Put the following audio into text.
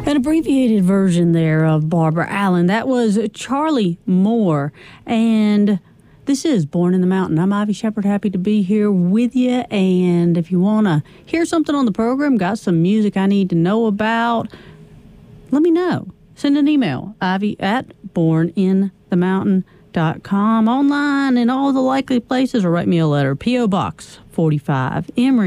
An abbreviated version there of Barbara Allen. That was Charlie Moore. And this is Born in the Mountain. I'm Ivy Shepherd, happy to be here with you. And if you want to hear something on the program, got some music I need to know about, let me know. Send an email, ivy@borninthemountain.com, online in all the likely places, or write me a letter, P.O. Box 45, Emory,